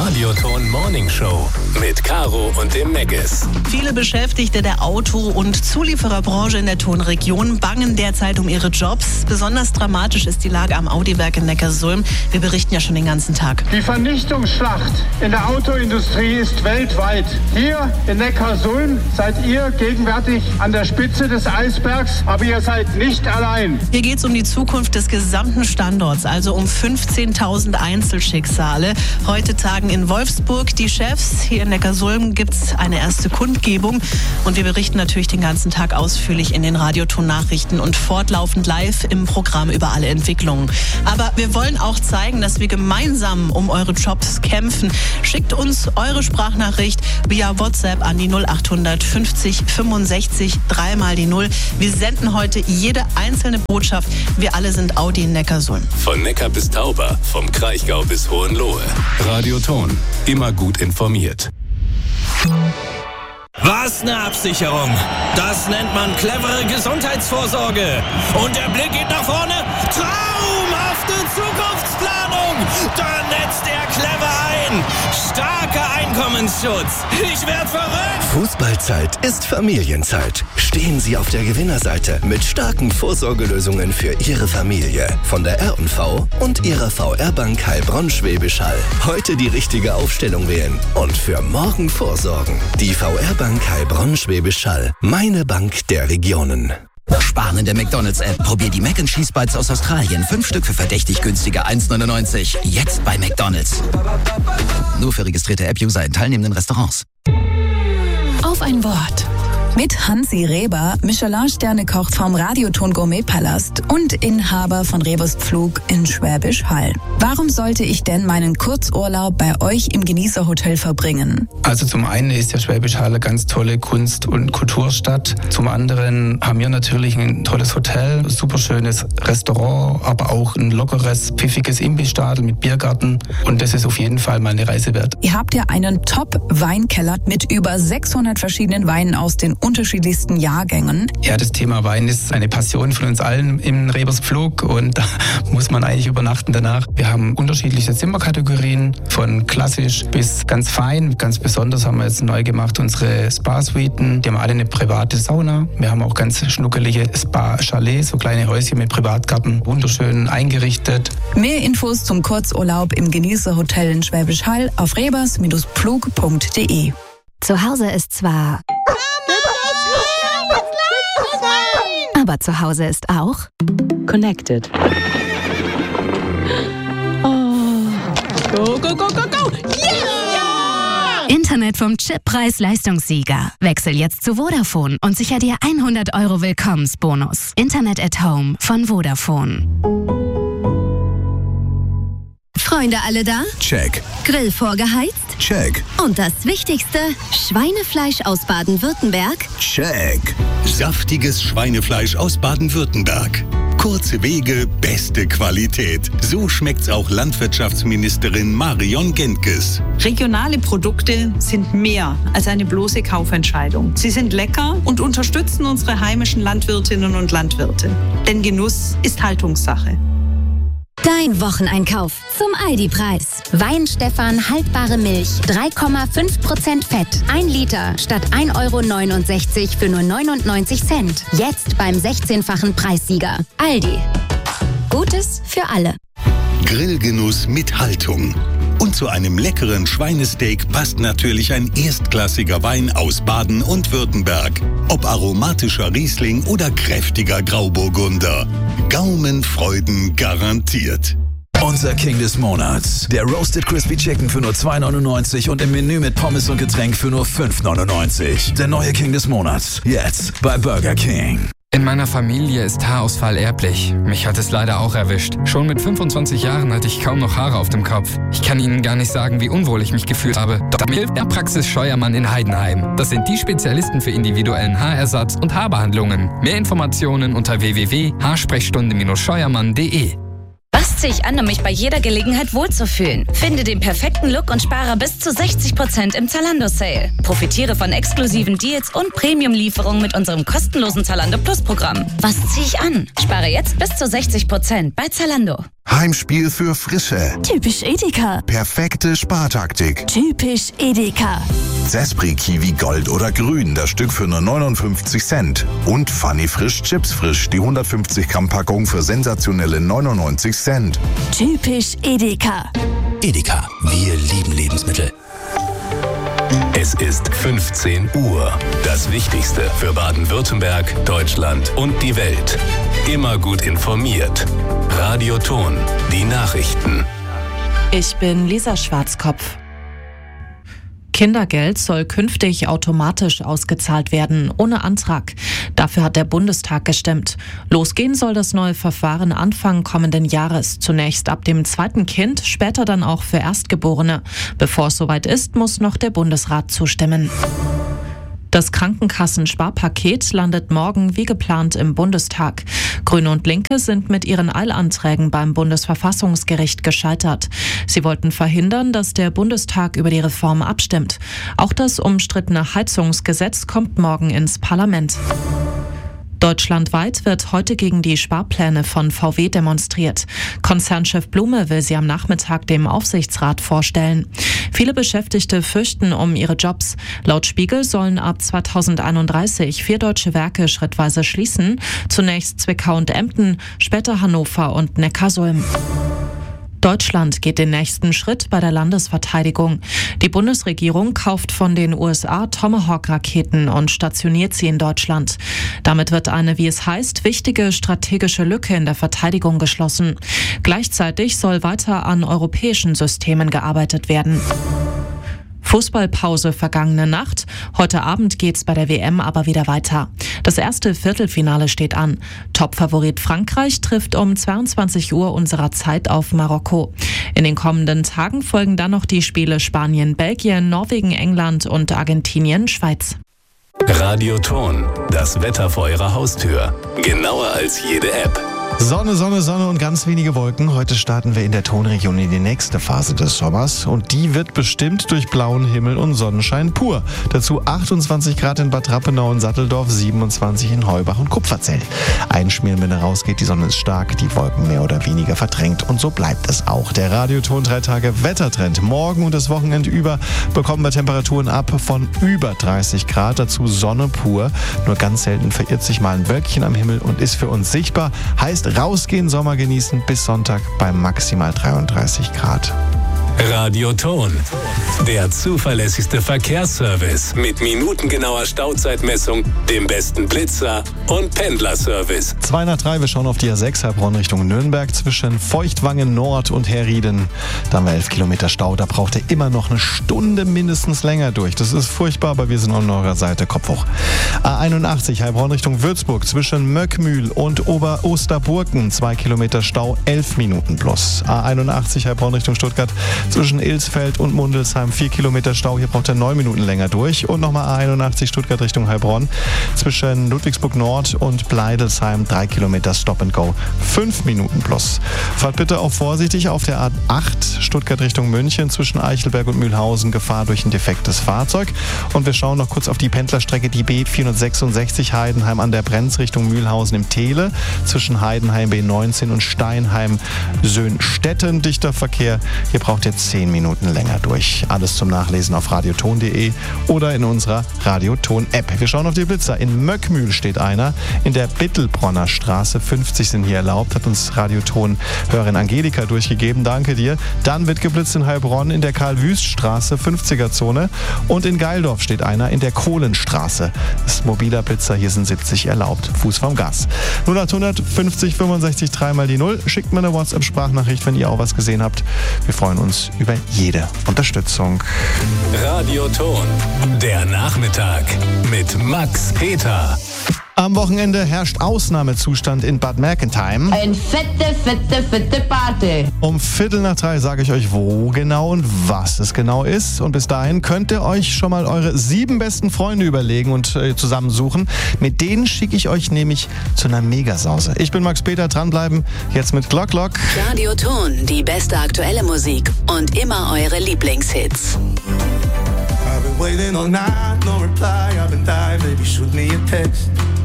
Radioton Morning Show mit Caro und dem Meggis. Viele Beschäftigte der Auto- und Zuliefererbranche in der Tonregion bangen derzeit um ihre Jobs. Besonders dramatisch ist die Lage am Audi-Werk in Neckarsulm. Wir berichten ja schon den ganzen Tag. Die Vernichtungsschlacht in der Autoindustrie ist weltweit. Hier in Neckarsulm seid ihr gegenwärtig an der Spitze des Eisbergs, aber ihr seid nicht allein. Hier geht es um die Zukunft des gesamten Standorts, also um 15.000 Einzelschicksale. Heute tagen in Wolfsburg die Chefs. Hier in Neckarsulm gibt es eine erste Kundgebung. Und wir berichten natürlich den ganzen Tag ausführlich in den Radioton-Nachrichten und fortlaufend live im Programm über alle Entwicklungen. Aber wir wollen auch zeigen, dass wir gemeinsam um eure Jobs kämpfen. Schickt uns eure Sprachnachricht via WhatsApp an die 0800 50 65 3 mal die 0. Wir senden heute jede einzelne Botschaft. Wir alle sind Audi in Neckarsulm. Von Neckar bis Tauber, vom Kraichgau bis Hohenlohe. Radioton, immer gut informiert. Was eine Absicherung! Das nennt man clevere Gesundheitsvorsorge. Und der Blick geht nach vorne. Traumhafte Zukunftsplanung! Da netzt er clever ein. Starker Einkommensschutz. Ich werd verrückt! Fußballzeit ist Familienzeit. Stehen Sie auf der Gewinnerseite mit starken Vorsorgelösungen für Ihre Familie. Von der R&V und Ihrer VR-Bank Heilbronn-Schwäbisch Hall. Heute die richtige Aufstellung wählen und für morgen vorsorgen. Die VR-Bank Heilbronn-Schwäbisch Hall. Meine Bank der Regionen. Sparen in der McDonald's-App. Probier die Mac & Cheese Bites aus Australien. 5 Stück für verdächtig günstige 1,99. Jetzt bei McDonald's. Nur für registrierte App-User in teilnehmenden Restaurants. Auf ein Wort. Mit Hansi Reber, Michelin-Sterne-Koch vom Radioton Gourmet-Palast und Inhaber von Rebers Pflug in Schwäbisch Hall. Warum sollte ich denn meinen Kurzurlaub bei euch im Genießerhotel verbringen? Also zum einen ist der Schwäbisch Hall eine ganz tolle Kunst- und Kulturstadt. Zum anderen haben wir natürlich ein tolles Hotel, ein super schönes Restaurant, aber auch ein lockeres, pfiffiges Imbissstadel mit Biergarten. Und das ist auf jeden Fall mal eine Reise wert. Ihr habt ja einen Top-Weinkeller mit über 600 verschiedenen Weinen aus den unterschiedlichsten Jahrgängen. Ja, das Thema Wein ist eine Passion von uns allen im Rebers Pflug und da muss man eigentlich übernachten danach. Wir haben unterschiedliche Zimmerkategorien, von klassisch bis ganz fein. Ganz besonders haben wir jetzt neu gemacht unsere Spa-Suiten. Die haben alle eine private Sauna. Wir haben auch ganz schnuckelige Spa-Chalets, so kleine Häuschen mit Privatgarten, wunderschön eingerichtet. Mehr Infos zum Kurzurlaub im Genießerhotel in Schwäbisch Hall auf rebers-pflug.de. Zu Hause ist zwar... Aber zu Hause ist auch Connected. Oh. Go, go, go, go, go! Yeah! Internet vom Chippreis-Leistungssieger. Wechsel jetzt zu Vodafone und sicher dir 100 € Willkommensbonus. Internet at Home von Vodafone. Freunde alle da? Check. Grill vorgeheizt? Check. Und das Wichtigste, Schweinefleisch aus Baden-Württemberg? Check. Saftiges Schweinefleisch aus Baden-Württemberg. Kurze Wege, beste Qualität. So schmeckt's auch Landwirtschaftsministerin Marion Gentges. Regionale Produkte sind mehr als eine bloße Kaufentscheidung. Sie sind lecker und unterstützen unsere heimischen Landwirtinnen und Landwirte. Denn Genuss ist Haltungssache. Dein Wocheneinkauf zum Aldi-Preis. Weinstefan haltbare Milch, 3,5% Fett. 1 Liter statt 1,69 € für nur 99 Cent. Jetzt beim 16-fachen Preissieger. Aldi. Gutes für alle. Grillgenuss mit Haltung. Und zu einem leckeren Schweinesteak passt natürlich ein erstklassiger Wein aus Baden und Württemberg. Ob aromatischer Riesling oder kräftiger Grauburgunder. Gaumenfreuden garantiert. Unser King des Monats. Der Roasted Crispy Chicken für nur 2,99 € und im Menü mit Pommes und Getränk für nur 5,99 €. Der neue King des Monats. Jetzt bei Burger King. In meiner Familie ist Haarausfall erblich. Mich hat es leider auch erwischt. Schon mit 25 Jahren hatte ich kaum noch Haare auf dem Kopf. Ich kann Ihnen gar nicht sagen, wie unwohl ich mich gefühlt habe. Doch mir hilft der Praxis Scheuermann in Heidenheim. Das sind die Spezialisten für individuellen Haarersatz und Haarbehandlungen. Mehr Informationen unter www.haarsprechstunde-scheuermann.de. Was Was ziehe ich an, um mich bei jeder Gelegenheit wohlzufühlen? Finde den perfekten Look und spare bis zu 60% im Zalando-Sale. Profitiere von exklusiven Deals und Premium-Lieferungen mit unserem kostenlosen Zalando Plus-Programm. Was ziehe ich an? Spare jetzt bis zu 60% bei Zalando. Heimspiel für Frische. Typisch Edeka. Perfekte Spartaktik. Typisch Edeka. Zespri Kiwi Gold oder Grün, das Stück für nur 59 Cent. Und Funny Frisch Chips Frisch, die 150 Gramm Packung für sensationelle 99 Cent. Typisch Edeka. Edeka, wir lieben Lebensmittel. Es ist 15 Uhr. Das Wichtigste für Baden-Württemberg, Deutschland und die Welt. Immer gut informiert. Radio Ton, die Nachrichten. Ich bin Lisa Schwarzkopf. Kindergeld soll künftig automatisch ausgezahlt werden, ohne Antrag. Dafür hat der Bundestag gestimmt. Losgehen soll das neue Verfahren Anfang kommenden Jahres. Zunächst ab dem zweiten Kind, später dann auch für Erstgeborene. Bevor es soweit ist, muss noch der Bundesrat zustimmen. Das Krankenkassensparpaket landet morgen wie geplant im Bundestag. Grüne und Linke sind mit ihren Eilanträgen beim Bundesverfassungsgericht gescheitert. Sie wollten verhindern, dass der Bundestag über die Reform abstimmt. Auch das umstrittene Heizungsgesetz kommt morgen ins Parlament. Deutschlandweit wird heute gegen die Sparpläne von VW demonstriert. Konzernchef Blume will sie am Nachmittag dem Aufsichtsrat vorstellen. Viele Beschäftigte fürchten um ihre Jobs. Laut Spiegel sollen ab 2031 4 deutsche Werke schrittweise schließen. Zunächst Zwickau und Emden, später Hannover und Neckarsulm. Deutschland geht den nächsten Schritt bei der Landesverteidigung. Die Bundesregierung kauft von den USA Tomahawk-Raketen und stationiert sie in Deutschland. Damit wird eine, wie es heißt, wichtige strategische Lücke in der Verteidigung geschlossen. Gleichzeitig soll weiter an europäischen Systemen gearbeitet werden. Fußballpause vergangene Nacht. Heute Abend geht's bei der WM aber wieder weiter. Das erste Viertelfinale steht an. Topfavorit Frankreich trifft um 22 Uhr unserer Zeit auf Marokko. In den kommenden Tagen folgen dann noch die Spiele Spanien, Belgien, Norwegen, England und Argentinien, Schweiz. Radio Ton, das Wetter vor Ihrer Haustür. Genauer als jede App. Sonne, Sonne, Sonne und ganz wenige Wolken. Heute starten wir in der Tonregion in die nächste Phase des Sommers und die wird bestimmt durch blauen Himmel und Sonnenschein pur. Dazu 28 Grad in Bad Rappenau und Satteldorf, 27 in Heubach und Kupferzell. Einschmieren, wenn er rausgeht, die Sonne ist stark, die Wolken mehr oder weniger verdrängt und so bleibt es auch. Der Radioton 3 Tage Wettertrend. Morgen und das Wochenende über bekommen wir Temperaturen ab von über 30 Grad, dazu Sonne pur. Nur ganz selten verirrt sich mal ein Wölkchen am Himmel und ist für uns sichtbar. Heißt rausgehen, Sommer genießen bis Sonntag bei maximal 33 Grad. Radio Ton, der zuverlässigste Verkehrsservice mit minutengenauer Stauzeitmessung, dem besten Blitzer und Pendlerservice. 2 nach 3, wir schauen auf die A6 Heilbronn Richtung Nürnberg zwischen Feuchtwangen Nord und Herrieden. Da haben wir 11 Kilometer Stau, da braucht ihr immer noch eine Stunde mindestens länger durch. Das ist furchtbar, aber wir sind an eurer Seite, Kopf hoch. A81 Heilbronn Richtung Würzburg zwischen Möckmühl und Oberosterburgen 2 Kilometer Stau, 11 Minuten plus. A81 Heilbronn Richtung Stuttgart zwischen Ilsfeld und Mundelsheim 4 Kilometer Stau, hier braucht er 9 Minuten länger durch. Und nochmal A81 Stuttgart Richtung Heilbronn zwischen Ludwigsburg Nord und Bleidelsheim 3 Kilometer Stop and Go, 5 Minuten plus. Fahrt bitte auch vorsichtig auf der A8 Stuttgart Richtung München zwischen Eichelberg und Mühlhausen, Gefahr durch ein defektes Fahrzeug. Und wir schauen noch kurz auf die Pendlerstrecke, die B466 Heidenheim an der Brenz Richtung Mühlhausen im Teele zwischen Heidenheim B19 und Steinheim-Söhnstetten. Dichter Verkehr, hier braucht ihr 10 Minuten länger durch. Alles zum Nachlesen auf radioton.de oder in unserer Radioton-App. Wir schauen auf die Blitzer. In Möckmühl steht einer. In der Bittelbronner Straße 50 sind hier erlaubt, hat uns Radioton-Hörerin Angelika durchgegeben. Danke dir. Dann wird geblitzt in Heilbronn in der Karl-Wüst-Straße, 50er-Zone. Und in Geildorf steht einer in der Kohlenstraße. Das ist mobiler Blitzer, hier sind 70 erlaubt. Fuß vom Gas. 0800 50 65 3 mal die 0. Schickt mir eine WhatsApp-Sprachnachricht, wenn ihr auch was gesehen habt. Wir freuen uns über jede Unterstützung. Radio Ton, der Nachmittag mit Max Peter. Am Wochenende herrscht Ausnahmezustand in Bad Mergentheim. Ein fette Party. Um 2:15 sage ich euch, wo genau und was es genau ist. Und bis dahin könnt ihr euch schon mal eure 7 besten Freunde überlegen und zusammensuchen. Mit denen schicke ich euch nämlich zu einer Megasause. Ich bin Max Peter, dranbleiben. Jetzt mit Glock Glock. Radio Ton, die beste aktuelle Musik und immer eure Lieblingshits. I've been waiting all night, no reply, I've been dying, baby, shoot me a text.